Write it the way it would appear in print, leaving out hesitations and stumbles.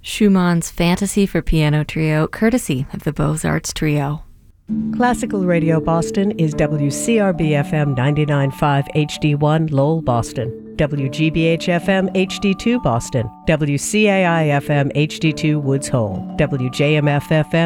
Schumann's Fantasy for Piano Trio, courtesy of the Beaux-Arts Trio. Classical Radio Boston is WCRB-FM 99.5 HD1 Lowell, Boston, WGBH-FM HD2 Boston, WCAI-FM HD2 Woods Hole, WJMF-FM